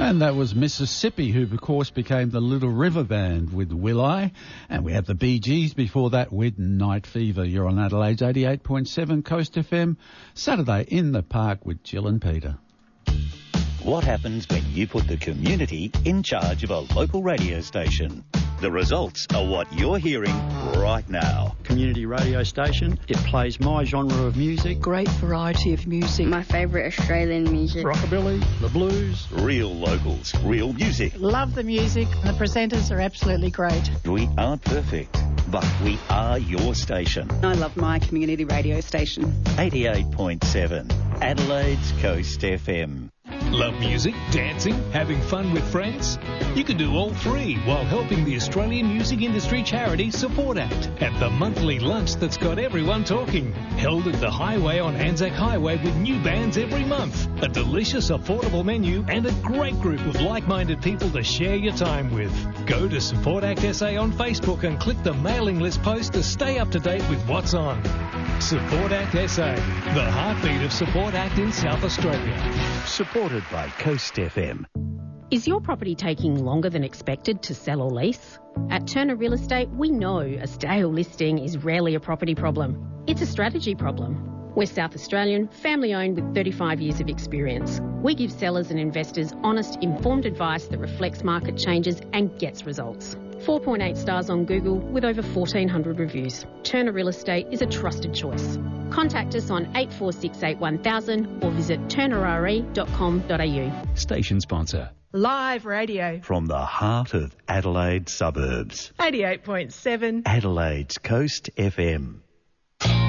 And that was Mississippi, who, of course, became the Little River Band with Will I. And we had the Bee Gees before that with Night Fever. You're on Adelaide's 88.7 Coast FM, Saturday in the Park with Jill and Peter. What happens when you put the community in charge of a local radio station? The results are what you're hearing right now. Community radio station. It plays my genre of music. Great variety of music. My favourite Australian music. Rockabilly, the blues. Real locals, real music. Love the music. The presenters are absolutely great. We aren't perfect, but we are your station. I love my community radio station. 88.7 Adelaide's Coast FM. Love music, dancing, having fun with friends? You can do all three while helping the Australian music industry charity Support Act at the monthly lunch that's got everyone talking. Held at the Highway on Anzac Highway with new bands every month. A delicious, affordable menu and a great group of like-minded people to share your time with. Go to Support Act SA on Facebook and click the mailing list post to stay up to date with what's on. Support Act SA, the heartbeat of Support Act in South Australia. Supported by Coast FM. Is your property taking longer than expected to sell or lease? At Turner Real Estate, we know a stale listing is rarely a property problem. It's a strategy problem. We're South Australian, family-owned with 35 years of experience. We give sellers and investors honest, informed advice that reflects market changes and gets results. 4.8 stars on Google with over 1,400 reviews. Turner Real Estate is a trusted choice. Contact us on 8468 1000 or visit turnerre.com.au. Station sponsor. Live radio. From the heart of Adelaide suburbs. 88.7 Adelaide's Coast FM.